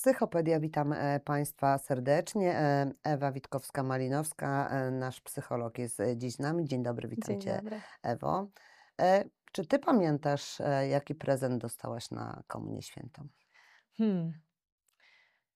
Psychopedia. Witam Państwa serdecznie. Ewa Witkowska-Malinowska, nasz psycholog jest dziś z nami. Dzień dobry, witam Dzień Cię, dobry. Ewo. Czy Ty pamiętasz, jaki prezent dostałaś na Komunię Świętą? Hmm.